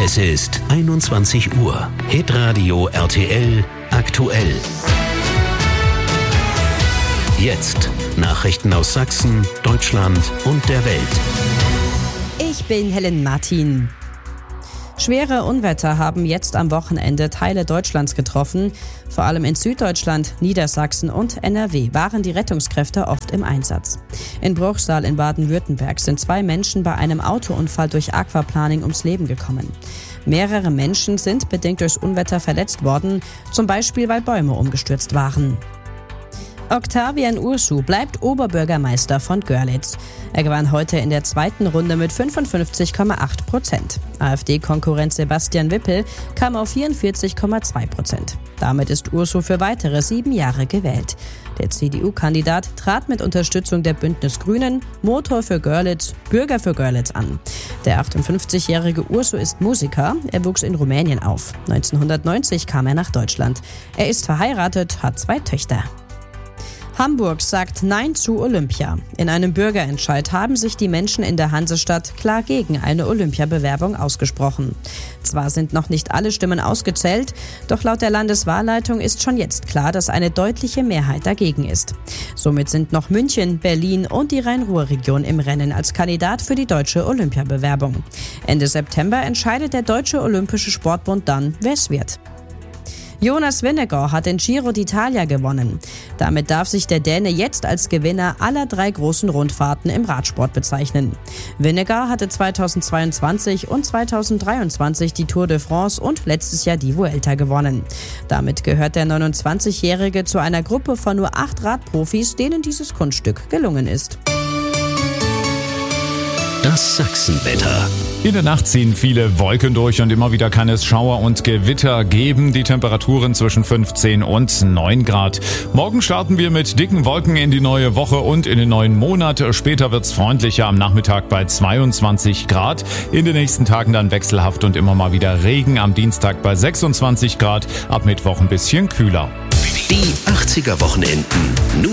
Es ist 21 Uhr. Hitradio RTL aktuell. Jetzt Nachrichten aus Sachsen, Deutschland und der Welt. Ich bin Helen Martin. Schwere Unwetter haben jetzt am Wochenende Teile Deutschlands getroffen. Vor allem in Süddeutschland, Niedersachsen und NRW waren die Rettungskräfte oft im Einsatz. In Bruchsal in Baden-Württemberg sind 2 Menschen bei einem Autounfall durch Aquaplaning ums Leben gekommen. Mehrere Menschen sind bedingt durchs Unwetter verletzt worden, zum Beispiel weil Bäume umgestürzt waren. Octavian Ursu bleibt Oberbürgermeister von Görlitz. Er gewann heute in der zweiten Runde mit 55,8%. AfD-Konkurrent Sebastian Wippel kam auf 44,2%. Damit ist Ursu für weitere 7 Jahre gewählt. Der CDU-Kandidat trat mit Unterstützung der Bündnis Grünen, Motor für Görlitz, Bürger für Görlitz an. Der 58-jährige Ursu ist Musiker. Er wuchs in Rumänien auf. 1990 kam er nach Deutschland. Er ist verheiratet, hat 2 Töchter. Hamburg sagt Nein zu Olympia. In einem Bürgerentscheid haben sich die Menschen in der Hansestadt klar gegen eine Olympiabewerbung ausgesprochen. Zwar sind noch nicht alle Stimmen ausgezählt, doch laut der Landeswahlleitung ist schon jetzt klar, dass eine deutliche Mehrheit dagegen ist. Somit sind noch München, Berlin und die Rhein-Ruhr-Region im Rennen als Kandidat für die deutsche Olympiabewerbung. Ende September entscheidet der Deutsche Olympische Sportbund dann, wer es wird. Jonas Vingegaard hat den Giro d'Italia gewonnen. Damit darf sich der Däne jetzt als Gewinner aller 3 großen Rundfahrten im Radsport bezeichnen. Vingegaard hatte 2022 und 2023 die Tour de France und letztes Jahr die Vuelta gewonnen. Damit gehört der 29-Jährige zu einer Gruppe von nur 8 Radprofis, denen dieses Kunststück gelungen ist. Das Sachsenwetter. In der Nacht ziehen viele Wolken durch und immer wieder kann es Schauer und Gewitter geben. Die Temperaturen zwischen 15 und 9 Grad. Morgen starten wir mit dicken Wolken in die neue Woche und in den neuen Monat. Später wird's freundlicher am Nachmittag bei 22 Grad. In den nächsten Tagen dann wechselhaft und immer mal wieder Regen. Am Dienstag bei 26 Grad. Ab Mittwoch ein bisschen kühler. Die 80er Wochenenden.